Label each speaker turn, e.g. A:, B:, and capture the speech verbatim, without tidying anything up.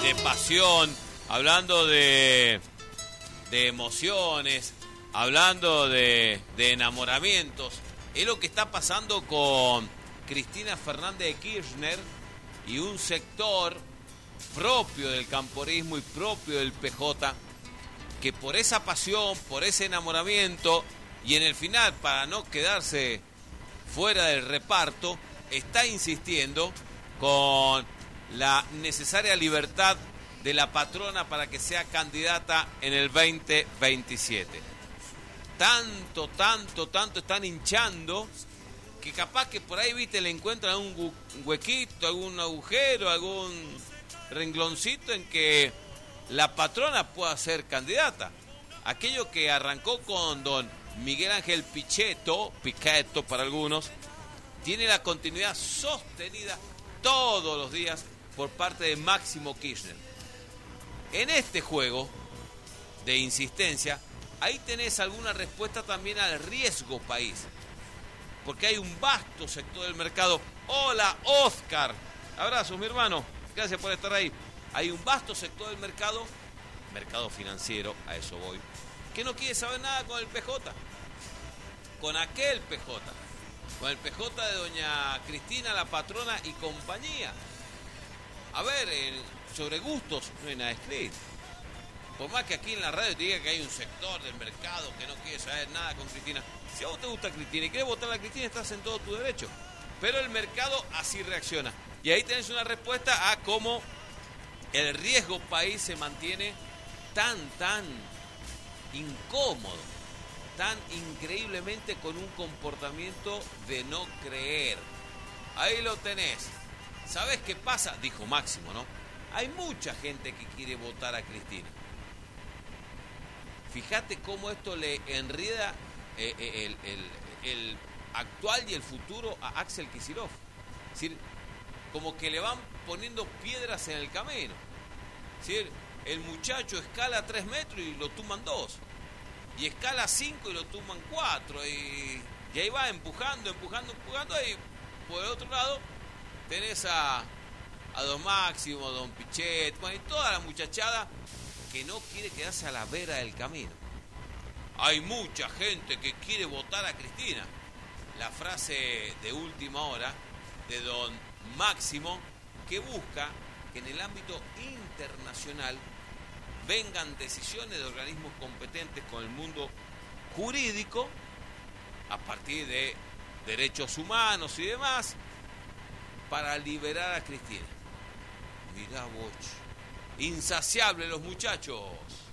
A: de pasión, hablando de, de emociones, hablando de, de enamoramientos. Es lo que está pasando con Cristina Fernández de Kirchner y un sector propio del camporismo y propio del P J, que por esa pasión, por ese enamoramiento y en el final, para no quedarse fuera del reparto, está insistiendo con la necesaria libertad de la patrona para que sea candidata en el veinte veintisiete. Tanto, tanto, tanto están hinchando que capaz que por ahí, viste, le encuentran un huequito, algún agujero, algún rengloncito en que la patrona pueda ser candidata. Aquello que arrancó con don Miguel Ángel Pichetto, Pichetto para algunos, tiene la continuidad sostenida todos los días por parte de Máximo Kirchner. En este juego de insistencia, ahí tenés alguna respuesta también al riesgo país, porque hay un vasto sector del mercado. Hola, Oscar. Abrazos, mi hermano. Gracias por estar ahí. Hay un vasto sector del mercado, mercado financiero, a eso voy, que no quiere saber nada con el P J, con aquel P J, con el P J de doña Cristina, la patrona y compañía. A ver, eh, sobre gustos no hay nada escrito. Por más que aquí en la radio te diga que hay un sector del mercado que no quiere saber nada con Cristina. Si a vos te gusta Cristina y querés votar a Cristina, estás en todo tu derecho. Pero el mercado así reacciona. Y ahí tenés una respuesta a cómo el riesgo país se mantiene tan, tan incómodo, tan increíblemente con un comportamiento de no creer. Ahí lo tenés. ¿Sabés qué pasa? Dijo Máximo, ¿no? Hay mucha gente que quiere votar a Cristina. Fíjate cómo esto le enreda eh, el, el, el actual y el futuro a Axel Kicillof. Es decir, como que le van poniendo piedras en el camino. Es decir, el muchacho escala tres metros y lo tumban dos. Y escala cinco y lo tumban cuatro. Y, y ahí va empujando, empujando, empujando. Y por el otro lado tenés a, a don Máximo, a don Pichet, bueno, y toda la muchachada que no quiere quedarse a la vera del camino. Hay mucha gente que quiere votar a Cristina. La frase de última hora de don Máximo, que busca que en el ámbito internacional vengan decisiones de organismos competentes con el mundo jurídico a partir de derechos humanos y demás para liberar a Cristina. Mirá vos, insaciables los muchachos.